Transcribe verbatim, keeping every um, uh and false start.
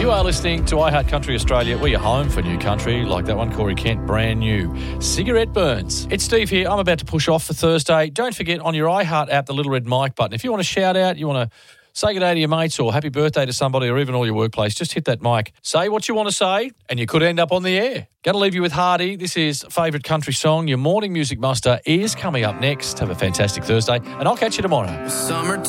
You are listening to iHeart Country Australia. We're your home for new country, like that one, Corey Kent, brand new. Cigarette Burns. It's Steve here. I'm about to push off for Thursday. Don't forget, on your iHeart app, the little red mic button. If you want to shout out, you want to say good day to your mates or happy birthday to somebody or even all your workplace, just hit that mic. Say what you want to say and you could end up on the air. Going to leave you with Hardy. This is favourite country song. Your morning music muster is coming up next. Have a fantastic Thursday and I'll catch you tomorrow. Summertime.